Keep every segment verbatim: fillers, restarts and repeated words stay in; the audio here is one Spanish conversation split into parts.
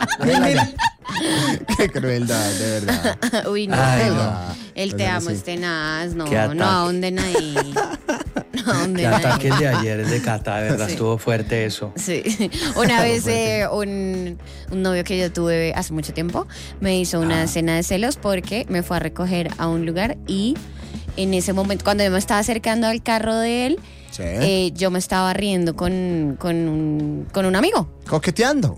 Qué crueldad, de verdad. Uy, no. Ay, no. no. El Pues te bueno, amo sí. es tenaz. No, Qué ataque. no ahonden ahí. No ahonden Qué ahí. ataque el de ayer, el de Cata, de verdad, Sí. estuvo fuerte eso. Sí, una vez eh, un, un novio que yo tuve hace mucho tiempo me hizo una Ah. escena de celos porque me fue a recoger a un lugar y en ese momento, cuando yo me estaba acercando al carro de él, Sí. eh, yo me estaba riendo con, con, un, con un amigo. Coqueteando.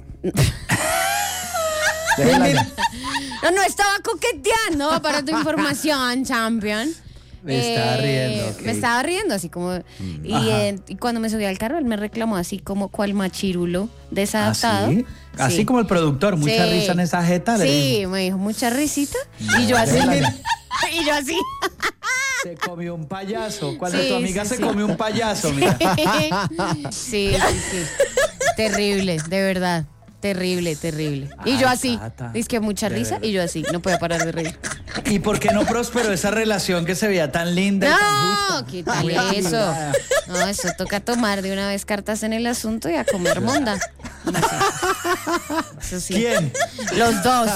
Déjala ya. No, no estaba coqueteando para tu información, champion. Me estaba riendo, ok. Me estaba riendo, así como. Y, Ajá. eh, y cuando me subí al carro, él me reclamó así como cual machirulo desadaptado. ¿Así? Así Sí. como el productor, mucha Sí. risa en esa jeta. le Sí, dijo, me dijo mucha risita. Y yo así. Y yo así. se comió un payaso. Cuando Sí, tu amiga sí, se sí. comió un payaso, mira. Sí, sí, sí. Terrible, de verdad. Terrible, terrible. Y Ay, yo así. Cata, Es que mucha de risa verdad. y yo así. No podía parar de reír. ¿Y por qué no prosperó esa relación que se veía tan linda y tan No, justa? ¿qué tal Muy eso? equilibrada. No, eso toca tomar de una vez cartas en el asunto y a comer monda. Eso sí. ¿Quién? Los dos.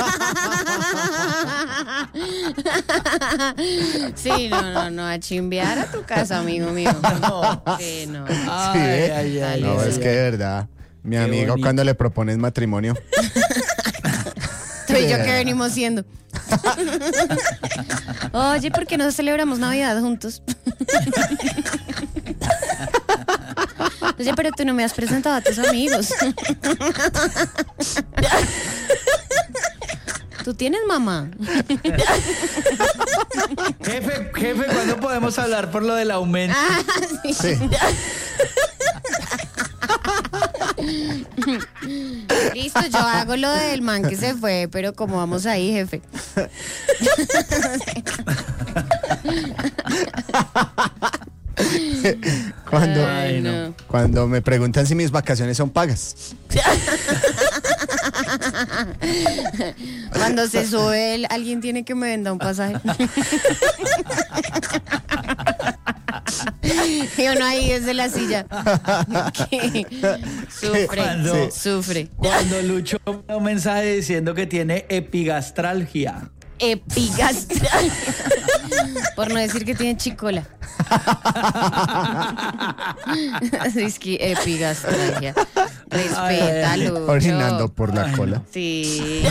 Sí, no, no, no, a chimbear a tu casa, amigo mío. No. Sí, no. Ay, ¿eh? ay, ay, No, ay, es ay. que de verdad. Mi Qué amigo, bonito. cuando le propones matrimonio. Tú y yo que venimos siendo. Oye, ¿por qué no celebramos Navidad juntos? Oye, pero tú no me has presentado a tus amigos. ¿Tú tienes mamá? Jefe, jefe, ¿cuándo podemos hablar por lo del aumento? Ah, sí. Sí. Listo, yo hago lo del man que se fue, pero ¿cómo vamos ahí, jefe? Cuando, Ay, no. cuando me preguntan si mis vacaciones son pagas. Cuando se sube él, alguien tiene que me venda un pasaje. Y uno ahí desde la silla. Que sufre, Cuando- sufre. Cuando Lucho manda un mensaje diciendo que tiene epigastralgia. Epigastral. Por no decir que tiene chicola. Es que epigastralia. Respétalo. Orinando por la Ay, cola. Sí.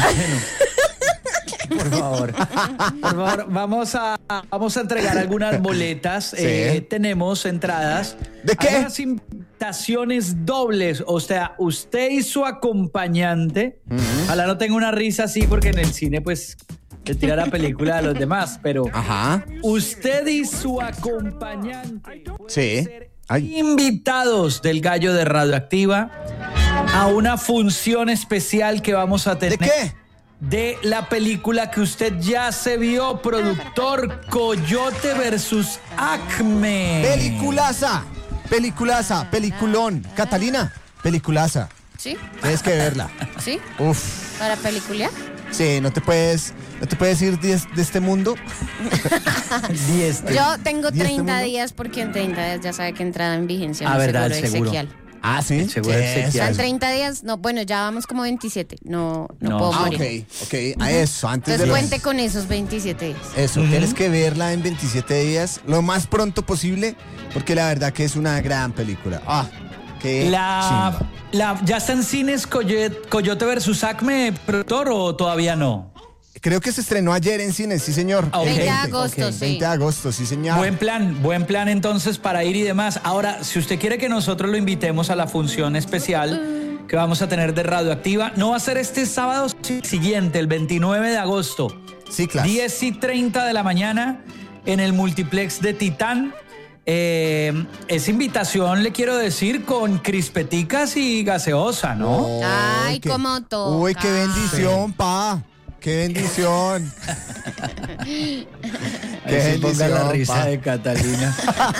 Por favor. Por favor, vamos a, vamos a entregar algunas boletas. Sí. Eh, tenemos entradas. ¿De qué? Hay unas invitaciones dobles. O sea, usted y su acompañante. Ojalá no tenga una risa así porque en el cine, pues, le tira la película a los demás. Pero Ajá. usted y su acompañante Sí. Ay. invitados del Gallo de Radioactiva a una función especial que vamos a tener. ¿De qué? De la película que usted ya se vio, productor Coyote versus Acme. Peliculaza. Peliculaza. Peliculón. Catalina. Peliculaza. ¿Sí? Tienes que verla. ¿Sí? Uf. ¿Para peliculear? Sí, no te puedes, no te puedes ir de, de este mundo. Diez. Yo tengo ¿Y este treinta mundo? días porque en treinta días ya sabe que entrada en vigencia. Ah, mi verdad, el seguro seguro. exequial. Ah, sí. El seguro Sí, exequial. O sea, en eso. treinta días, no, bueno, ya vamos como veintisiete. No, no, No. puedo Ah, morir. ok, ok. A eso, antes Entonces de los- cuente con esos veintisiete días. Eso, Ujú. tienes que verla en veintisiete días, lo más pronto posible, porque la verdad que es una gran película. Ah, qué La, chimba. la, ¿Ya está en cines Coyote, Coyote versus Acme, productor, o todavía no? Creo que se estrenó ayer en cines, sí señor. Ah, ok. El veinte de agosto, ok. sí. veinte de agosto, sí señor. Buen plan, buen plan entonces para ir y demás. Ahora, si usted quiere que nosotros lo invitemos a la función especial que vamos a tener de Radioactiva, no va a ser este sábado siguiente, el veintinueve de agosto. Sí, claro. diez y treinta de la mañana en el multiplex de Titán. Eh, esa invitación, le quiero decir, con crispeticas y gaseosa, ¿no? Ay, qué- cómo toca. Uy, qué bendición, pa. Qué bendición. Ahí Qué sí ponga la bendición, risa pa. de Catalina.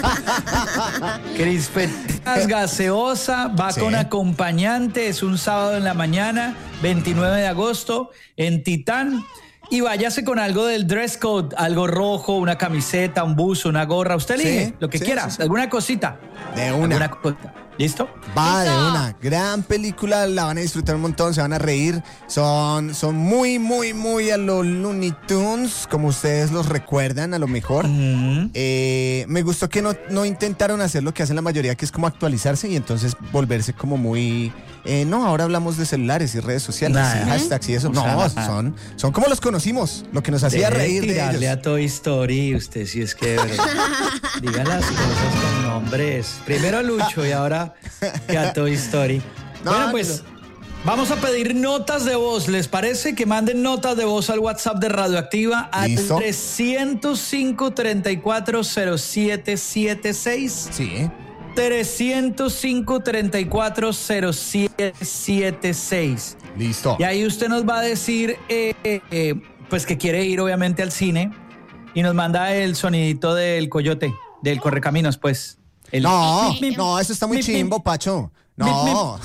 Crispetas gaseosa, va Sí. con acompañante, es un sábado en la mañana, veintinueve de agosto, en Titán. y váyase con algo del dress code, algo rojo, una camiseta, un buzo, una gorra. Usted elige Sí, lo que sí, quiera, sí, sí. alguna cosita. De una. Alguna cosita. ¿Listo? Va de Listo. una gran película, la van a disfrutar un montón, se van a reír. Son, son muy, muy, muy a los Looney Tunes, como ustedes los recuerdan a lo mejor. Mm. Eh, me gustó que no, no intentaron hacer lo que hacen la mayoría, que es como actualizarse y entonces volverse como muy... eh, no, ahora hablamos de celulares y redes sociales Nada. y hashtags y eso. O sea, No, nada. son, son como los conocimos, lo que nos hacía Deje de reír de tirarle ellos. a Toy Story, usted sí es que de verdad. Diga las cosas con nombres. Primero Lucho y ahora que a Toy Story. No, bueno, pues vamos a pedir notas de voz. ¿Les parece que manden notas de voz al WhatsApp de Radioactiva al ¿Listo? trescientos cinco, treinta y cuatro, cero siete siete seis? Sí. trescientos cinco, treinta y cuatro, cero siete siete seis. Listo. Y ahí usted nos va a decir, eh, eh, eh, pues que quiere ir obviamente al cine y nos manda el sonidito del coyote, del correcaminos, pues. El- No, Mip, mip, no, eso está muy mip, chimbo, mip. Pacho. No.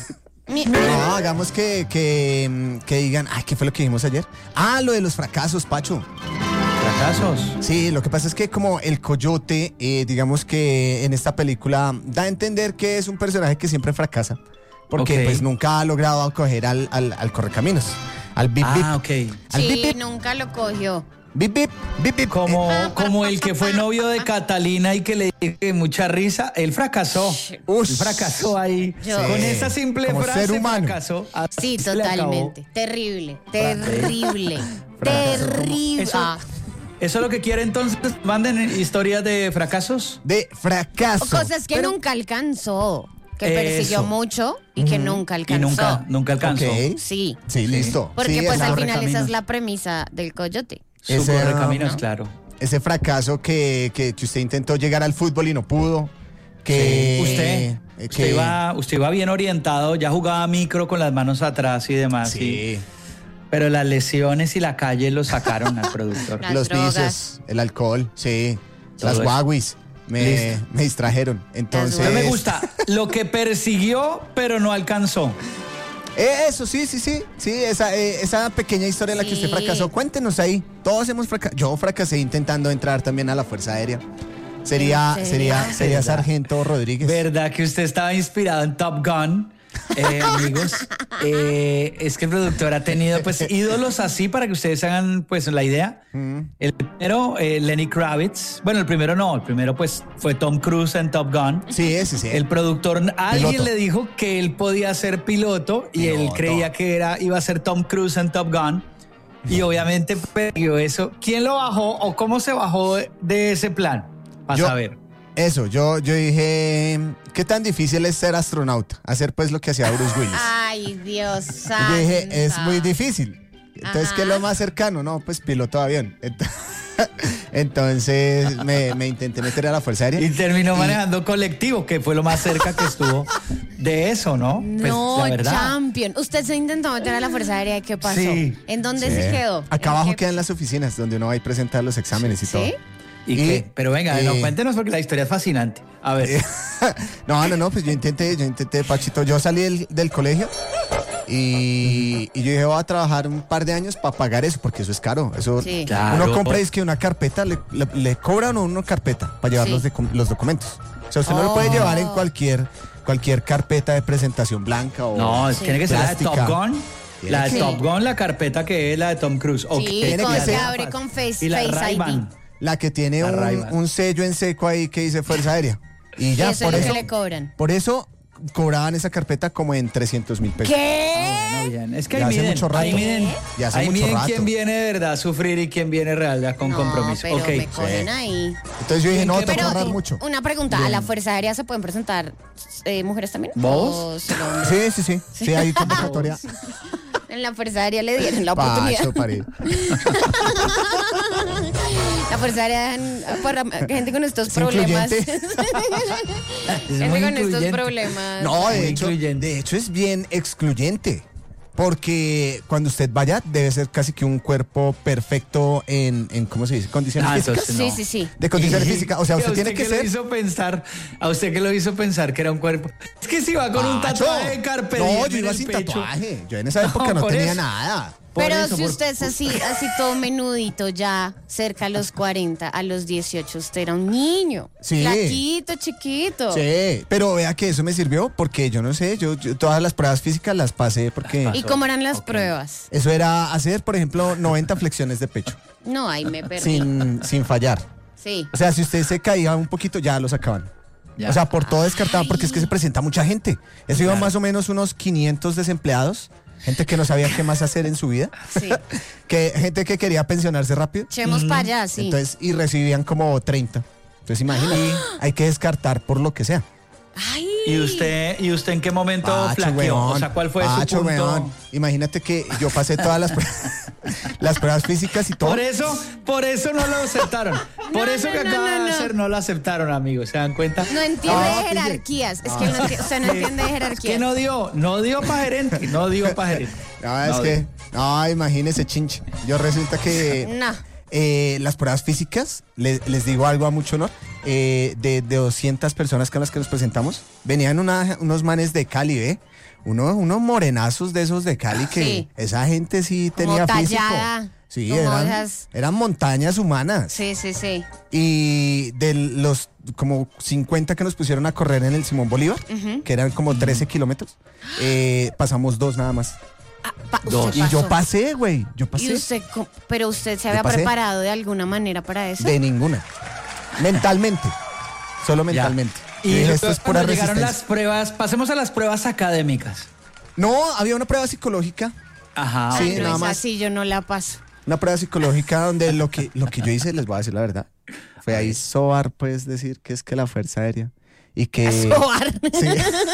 No, hagamos que, que, mm, que digan, ay, ¿qué fue lo que dijimos ayer? Ah, lo de los fracasos, Pacho. Fracasos. Sí, lo que pasa es que como el coyote, eh, digamos que en esta película da a entender que es un personaje que siempre fracasa. Porque Ok. pues nunca ha logrado acoger al, al, al correcaminos. Al bip bip. Ah, ok. Al Sí, bip bip. nunca lo cogió. Bip bip. Bip bip. Como, como el que fue novio de Catalina y que le dije mucha risa, él fracasó. Ush. Él fracasó ahí. Yo- Con Sí, esa simple como frase ser humano. fracasó. Sí, Así se le acabó. totalmente. Terrible, terrible, Fracaso. terrible. Eso- Ah. ¿Eso es lo que quiere entonces? Manden historias de fracasos. De fracaso. O cosas que Pero- nunca alcanzó, que persiguió Eso. mucho y que nunca Y alcanzó. nunca, nunca alcanzó. Ok. Sí, Sí, listo. porque Sí, pues esa- al final esa Correcaminos. es la premisa del coyote. Su Ese, correcaminos, ¿no? claro. ese fracaso que, que, que usted intentó llegar al fútbol y no pudo. Que Usted, eh, usted, que- iba, usted iba bien orientado, ya jugaba micro con las manos atrás y demás. Sí. sí. Pero las lesiones y la calle lo sacaron al productor. Las los drogas. vicios, el alcohol, sí. Todo las eso. guaguis me, Listo. me distrajeron. Entonces. Las No me gusta lo que persiguió, pero no alcanzó. Eh, Eso, sí, sí, sí. Sí, esa, eh, esa pequeña historia en la que usted Sí. fracasó. Cuéntenos ahí. Todos hemos fracasado. Yo fracasé intentando entrar también a la Fuerza Aérea. Sería, ¿En serio? sería, sería ¿Verdad? Sargento Rodríguez. ¿Verdad que usted estaba inspirado en Top Gun? Eh, amigos, eh, es que el productor ha tenido pues ídolos así para que ustedes hagan pues la idea. El primero, eh, Lenny Kravitz. Bueno, el primero no, el primero pues fue Tom Cruise en Top Gun. Sí, sí, sí. El productor, alguien Piloto. le dijo que él podía ser piloto y él Piloto. creía que era, iba a ser Tom Cruise en Top Gun. Y obviamente perdió eso. ¿Quién lo bajó o cómo se bajó de, de ese plan? Para Yo- saber. Eso, yo, yo dije, ¿qué tan difícil es ser astronauta? Hacer pues lo que hacía Bruce Willis. Ay, Dios Y santo. yo dije, es muy difícil. Entonces, Ajá. ¿qué es lo más cercano? No, pues piloto de avión. Ent- Entonces, me, me intenté meter a la Fuerza Aérea. Y terminó Y- manejando colectivo, que fue lo más cerca que estuvo de eso, ¿no? Pues, No, la verdad. champion. Usted se intentó meter a la Fuerza Aérea. ¿Qué pasó? Sí. ¿En dónde Sí. se quedó? Acá ¿En abajo qué- quedan las oficinas donde uno va a ir a presentar los exámenes y ¿Sí? todo. ¿Y, Y, qué? Pero venga, eh, no, cuéntenos porque la historia es fascinante. A ver. No, no, no, pues yo intenté, yo intenté, Pachito, yo salí del, del colegio y, y yo dije, voy a trabajar un par de años para pagar eso, porque eso es caro. Eso, Sí. Claro. Uno compra, es que una carpeta, le, le, le cobran a uno una carpeta para llevar Sí. los, docu- los documentos. O sea, usted no lo puede Oh. llevar en cualquier, cualquier carpeta de presentación blanca o... No, Sí. tiene que ser la de Plástica. Top Gun. Tiene La de que- Top Gun, la carpeta que es la de Tom Cruise. Ok. Sí, Tiene con, que se ser- abre con Face, Y la face I D. Ray-Ban. La que tiene La un, Ray-Ban. un sello en seco ahí que dice Fuerza Aérea. Y Y ya, eso por es lo eso, que le cobran. por eso cobraban esa carpeta como en trescientos mil pesos. ¿Qué? No, bien. Es que Ya ahí hace miden, mucho rato. ahí miden, Ya hace ahí mucho miden rato. quién viene de verdad a sufrir y quién viene real ya con No, compromiso. pero Ok. me cogen ahí. Entonces yo dije, no, Pero- tengo que Pero ahorrar mucho. una pregunta, ¿a la Fuerza Aérea se pueden presentar eh, mujeres también? ¿Vos? ¿O solo hombres? Sí, sí, sí. Sí, hay convocatoria. En la Fuerza Aérea le dieron la oportunidad. Pacho, pared. La Fuerza Aérea en- para gente con estos Es problemas. incluyente. Es Gente muy con estos incluyente. problemas. No, de Muy hecho, incluyente. de hecho es bien excluyente. Porque cuando usted vaya, debe ser casi que un cuerpo perfecto en, en ¿cómo se dice? Condiciones Ah, físicas. entonces Sí, sí, sí. De condiciones Y- físicas. O sea, ¿y a usted tiene que qué lo ser. hizo pensar, a usted que lo hizo pensar que era un cuerpo. Es que si va con un Pacho. tatuaje de carpe No, diem yo en iba el sin pecho. tatuaje. Yo en esa época No, no, por tenía eso. nada. Por Pero eso, si por- usted es así, así todo menudito ya, cerca a los cuarenta, a los dieciocho, usted era un niño. Sí. Flaquito, chiquito. Sí, pero vea que eso me sirvió porque yo no sé, yo, yo todas las pruebas físicas las pasé porque ¿Y cómo eran las pruebas? eso era hacer, por ejemplo, noventa flexiones de pecho No, ahí me perdí. sin, sin fallar. Sí. O sea, si usted se caía un poquito, ya lo sacaban. Ya. O sea, por todo descartaban porque es que se presenta mucha gente. Eso iban Claro. más o menos unos quinientos desempleados, gente que no sabía qué más hacer en su vida, Sí. que gente que quería pensionarse rápido. Echemos para allá, sí. Entonces, y recibían como treinta. Entonces, imagínate, hay que descartar por lo que sea. Ay. ¿Y usted, ¿Y usted en qué momento Pacho, flaqueó? weón. O sea, ¿cuál fue Pacho, su punto? weón. Imagínate que yo pasé todas las, pruebas- las pruebas físicas y todo. Por eso, por eso no lo aceptaron. Por No, eso no, que no, acaba no, de no. hacer no lo aceptaron, amigos. ¿Se dan cuenta? No entiende No, de pille. jerarquías. Es que no enti- usted no entiende de jerarquías. Que no dio, no dio para gerente, no dio para gerente. No, es No, que, no, imagínese, chinche. Yo resulta que No. eh, las pruebas físicas, le- les digo algo a mucho honor, eh, de, de doscientas personas con las que nos presentamos, venían una- unos manes de Cali, ¿eh? Uno, unos morenazos de esos de Cali que Sí. esa gente sí Como tenía tallada, físico. Sí, como eran, esas- eran montañas humanas. Sí, sí, sí. Y de los como cincuenta que nos pusieron a correr en el Simón Bolívar, que eran como trece kilómetros, eh, pasamos dos nada más. Ah, pa- Dos. usted Y yo pasó. pasé, güey. Yo pasé. ¿Y usted, co- pero usted se había pasé. preparado de alguna manera para eso? De ninguna. Mentalmente. Solo Ya. mentalmente. Yo Y dije, luego esto es pura cuando llegaron resistencia. las pruebas, pasemos a las pruebas académicas. No, había una prueba psicológica. Ajá. Sí, Ay, no, nada es más. así, yo no la paso. Una prueba psicológica donde lo que, lo que yo hice, les voy a decir la verdad, fue ahí sobar, pues, decir que es que la Fuerza Aérea. Y que... Sobar. Sí.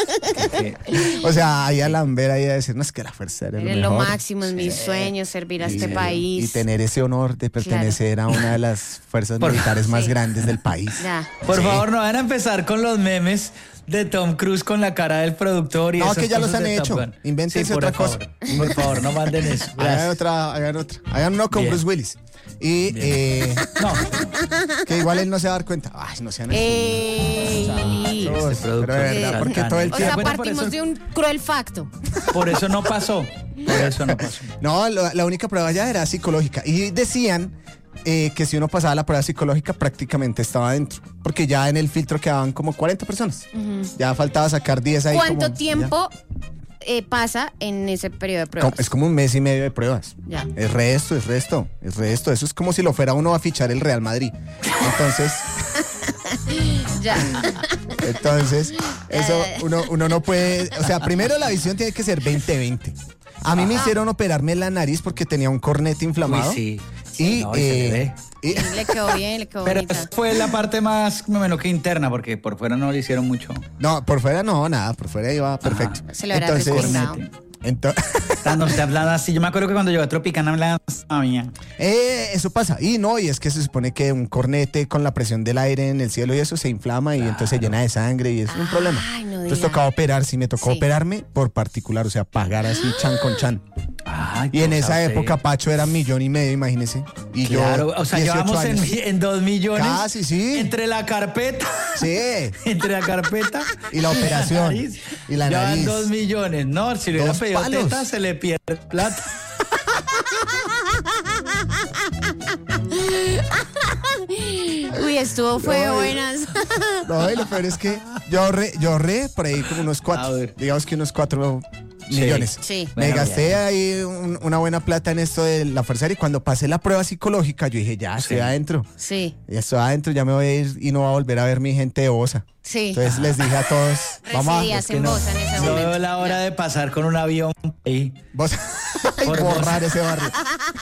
Que- O sea, ahí a lamber ahí a decir, no, es que la Fuerza Aérea es Es lo lo mejor. máximo, es mi sueño, servir a Y- este Y país. tener ese honor de pertenecer a una de las fuerzas Por- militares más Sí. grandes del país. Ya. Por Sí. favor, no van a empezar con los memes de Tom Cruise con la cara del productor y No, esas que ya los cosas han de hecho. Top Gun. Invéntense Sí, por otra favor. Por favor, no manden eso. Hagan Gracias. otra, hagan otra. Hagan uno con Bien. Bruce Willis. Y eh, No, que igual él no se va a dar cuenta. Ay, no sean Ey. Pero Este productor de verdad, es porque sacano. todo el O tiempo. sea, Bueno, por partimos eso- de un cruel facto. por eso no pasó. Por eso no pasó. No, lo- la única prueba ya era psicológica. Y decían eh, que si uno pasaba la prueba psicológica prácticamente estaba dentro. Porque ya en el filtro quedaban como cuarenta personas. Ya faltaba sacar diez ahí. ¿Cuánto como- tiempo eh, pasa en ese periodo de ya. pruebas? Como- Es como un mes y medio de pruebas. Ya. Es resto, es resto, es resto. Eso es como si lo fuera uno a fichar el Real Madrid. Entonces, Ya. entonces, eso uno, uno no puede. O sea, primero la visión tiene que ser veinte veinte. A mí me hicieron operarme la nariz porque tenía un cornete inflamado. Uy, sí. Y, No, y se le eh, ve. y- Sí, le quedó bien, le quedó Pero bonita. esa fue la parte más, menos que interna, porque por fuera no le hicieron mucho. no, por fuera no, nada, por fuera iba perfecto. Se le habrá Entonces, recordado. ento- No se hablaba así. Yo me acuerdo que cuando llegó a Tropicana hablaban mía. eh, eso pasa. Y no, y es que se supone que un cornete con la presión del aire en el cielo y eso se inflama y entonces se llena de sangre y es un Ay, problema. no Entonces diga. tocaba operar, sí me tocó Sí. operarme por particular, o sea, pagar así chan con chan. Ay, Y en cosa esa usted. época Pacho era millón y medio, imagínese. Y Claro, yo, o sea, dieciocho llevamos en, años. en dos millones. Casi, sí. Entre la carpeta. Sí. Entre la carpeta Y la operación. nariz. Y la Llevan nariz. dos millones. No, si le hubiera Dos pedido palos. teta, se le pierde plata. Uy, estuvo, fue Ay. buenas. No, y lo peor es que yo ahorré, yo ahorré por ahí como unos A cuatro, ver. digamos que unos cuatro millones. Sí. Me Bueno, gasté ahí un- una buena plata en esto de la Fuerza Aérea y cuando pasé la prueba psicológica yo dije, ya estoy Sí. adentro. Sí, Ya estoy adentro, ya me voy a ir y no voy a volver a ver mi gente osa. sí. Entonces les dije a todos, vamos a... Residías es que en no, Bosa en ese No momento. veo la hora de pasar con un avión ahí. vos- y Por borrar vos. ese barrio.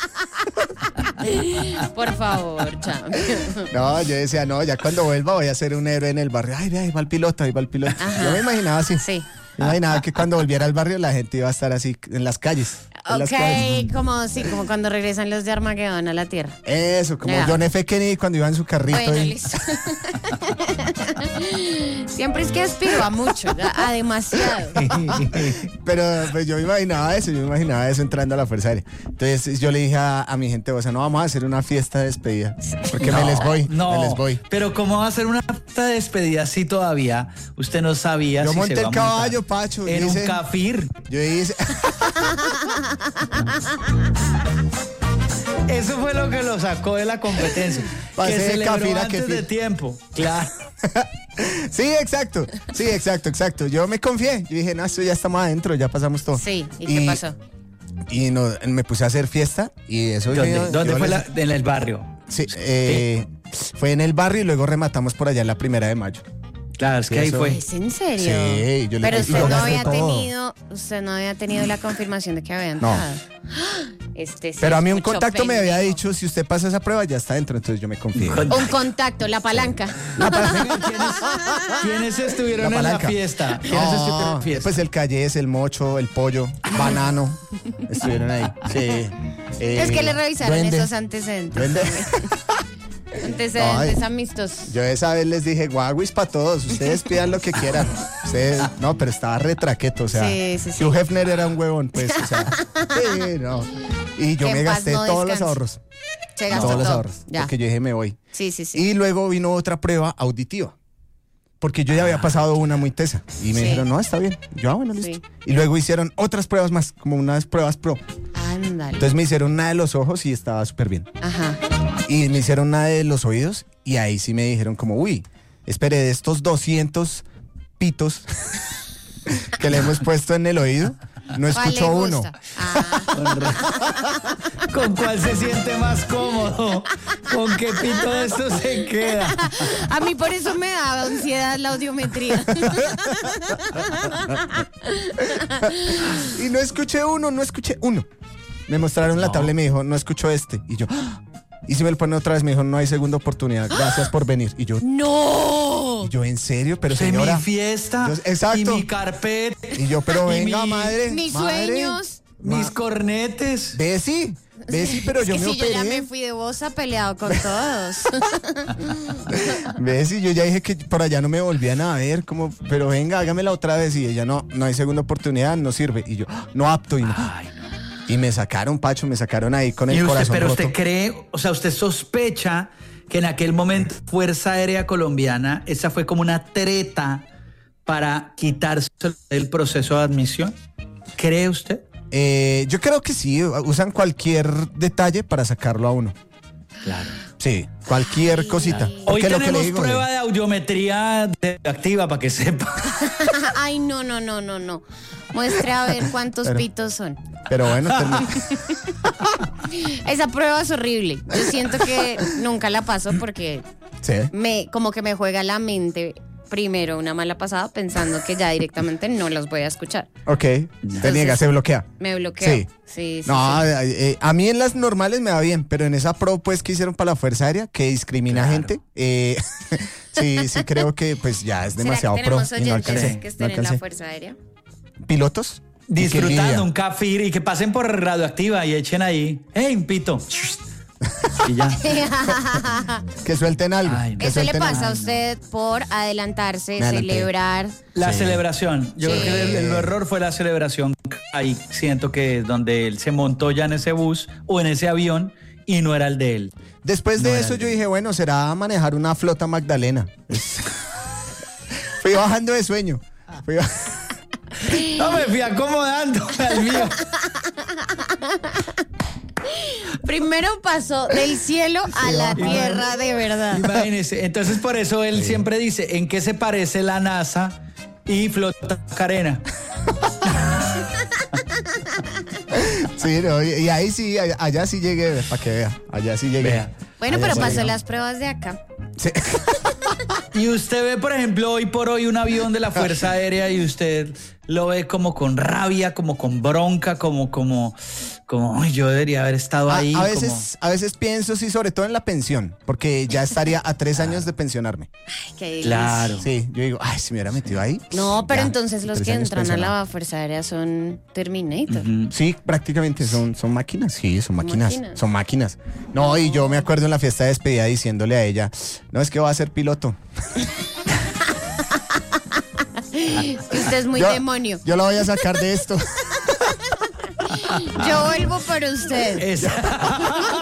Por favor, chao. No, yo decía, no, ya cuando vuelva voy a ser un héroe en el barrio. Ay, ve, ahí va el piloto, ahí va el piloto. Ajá. Yo me imaginaba así. Sí. Me imaginaba que cuando volviera al barrio la gente iba a estar así en las calles. en las calles. Ok, como, sí, como cuando regresan los de Armagedón a la Tierra. Eso, como Ya. John F. Kennedy cuando iba en su carrito. Bueno, y- listo. Siempre es que aspiro a mucho, a demasiado. Pero pues, yo me imaginaba eso, yo me imaginaba eso entrando a la Fuerza Aérea. Entonces yo le dije a, a mi gente, o sea, no vamos a hacer una fiesta de despedida. Porque me les voy, No, me les voy. pero ¿cómo va a ser una fiesta de despedida si todavía usted no sabía Yo si monté se el va a montar caballo, Pacho, en hice- un cafir? Yo hice. Eso fue lo que lo sacó de la competencia. Pasé que de celebró Cafira a antes Kefir. de tiempo. Claro. Sí, exacto. Sí, exacto, exacto. Yo me confié. Yo dije, no, esto ya estamos adentro, ya pasamos todo. Sí, ¿y, qué pasó? Y no, me puse a hacer fiesta y eso. ¿Dónde, yo- ¿dónde yo fue les- la, en el barrio? Sí, eh, fue en el barrio y luego rematamos por allá la primera de mayo. Claro, es que Sí, ahí eso- fue. ¿Es en serio? Sí, yo le- Pero y usted lo no gasté había todo. tenido, usted no había tenido la confirmación de que había No. entrado. Este sí Pero a es mí un mucho contacto me había pendejo. dicho, si usted pasa esa prueba ya está dentro, entonces yo me confié. Con- Un contacto, la palanca. ¿Quiénes, quiénes estuvieron La en la palanca. fiesta? ¿Quiénes No, estuvieron en la fiesta? Pues el Callés, el Mocho, el Pollo, Banano, estuvieron ahí. Sí. Eh, Es que le revisaron Duende. esos antecedentes. Duende. Antecedentes Ay. amistosos. Yo esa vez les dije, guaguis para todos, ustedes pidan lo que quieran. Ustedes, no, pero estaba retraqueto, o sea, Sí, sí, sí. Hugh Hefner era un huevón, pues, o sea, sí, no. Y yo Que me en paz gasté no todos los descanse. ahorros, Se gastó todos los todo. ahorros, Ya. porque yo dije, me voy. Sí, sí, sí. Y luego vino otra prueba auditiva. Porque yo ya había pasado una muy tesa. Y me Sí. dijeron, no, está bien. Yo, ah, bueno, listo. Sí. Y luego hicieron otras pruebas más, como unas pruebas pro. Ándale. Entonces me hicieron una de los ojos y estaba súper bien. Ajá. Y me hicieron una de los oídos y ahí sí me dijeron como, uy, espere, de estos doscientos pitos que le hemos puesto en el oído, no ¿Cuál le escucho uno. gusta? Ah, ¿Con cuál se siente más cómodo? ¿Con qué pito de esto se queda? a mí por eso me da ansiedad la audiometría. Y no escuché uno, no escuché uno. Me mostraron la tabla y me dijo, no escucho este. Y yo, ¡ah! Y si me lo pone otra vez, me dijo, no hay segunda oportunidad, gracias por venir. Y yo, ¡No! y yo, ¿en serio? Pero De señora. mi fiesta Yo- exacto. y mi carpet, Y yo, pero Y venga, mi- madre. Mis madre. sueños. mis cornetes. Ve sí, ve sí, pero Es yo que me si yo ya operé. me fui de bosa peleado con todos. Ve sí, yo ya dije que por allá no me volvían a ver, como, pero venga, hágamela otra vez. Y ella, no, no hay segunda oportunidad, no sirve. Y yo, no apto. Y, no. Ay, no. Y me sacaron, Pacho, me sacaron ahí con el Y usted, corazón pero roto. usted cree, o sea, usted sospecha que en aquel momento Fuerza Aérea Colombiana, esa fue como una treta para quitarse el proceso de admisión. ¿Cree usted? Eh, yo creo que sí, usan cualquier detalle para sacarlo a uno. Claro. Sí, cualquier cosita. Hoy Porque lo que le tenemos digo, prueba de audiometría de- activa para que sepa. Ay, no, no, no, no, no. Muestre a ver cuántos Pero- pitos son. Pero bueno, termi- Esa prueba es horrible. Yo siento que nunca la paso porque sí. me, como que me juega la mente primero una mala pasada pensando que ya directamente no los voy a escuchar. Ok, te niega, se bloquea. Me bloqueo. Sí. Sí, sí, No, sí. eh, eh, a mí en las normales me va bien, pero en esa pro pues que hicieron para la Fuerza Aérea, que discrimina Claro. gente, eh, sí, sí creo que pues ya es demasiado ¿Será que pro tenemos y no oyentes alcancé. que no estén en la alcancé. Fuerza Aérea? ¿Pilotos? Y qué Disfrutando envidia. un cafir y que pasen por radioactiva y echen ahí. ¡Hey, un pito! Y ya. Que suelten algo. Ay, no. que Eso le suelten pasa a algo. usted por adelantarse, Me adelanté. celebrar. La Sí. celebración. Yo Sí. creo que el, el error fue la celebración. Ahí siento que donde él se montó ya en ese bus o en ese avión y no era el de él. Después de No era eso el yo de- dije, bueno, será manejar una flota Magdalena. Es- Fui bajando de sueño. Fui ba- No me fui acomodando al mío. Primero pasó del cielo a la Sí. tierra de verdad. Imagínese. Entonces por eso él siempre dice, ¿en qué se parece la NASA y Flota Carena? Sí, no, y, y ahí sí, allá, allá sí llegué, para que vea. Allá sí llegué. Vea. Bueno, Allá pero sí pasó llegué. las pruebas de acá. Sí. Y usted ve, por ejemplo, hoy por hoy un avión de la Fuerza Aérea y usted lo ve como con rabia, como con bronca, como, como, como, "Ay, yo debería haber estado A, ahí. a como- veces, a veces pienso, sí, sobre todo en la pensión, porque ya estaría a tres años de pensionarme. Ay, qué delicia. Claro. Sí, yo digo, ay, si me hubiera metido ahí. No, pero ya, entonces los tres que años entran a pensionado. la Fuerza Aérea son Terminator. Ujú. Sí, prácticamente son, son máquinas, sí, son máquinas, máquinas. son máquinas. No, y yo me acuerdo en la fiesta de despedida diciéndole a ella, no, es que va a ser piloto. Que usted es muy yo, demonio. Yo la voy a sacar de esto. Yo vuelvo por usted. Esa-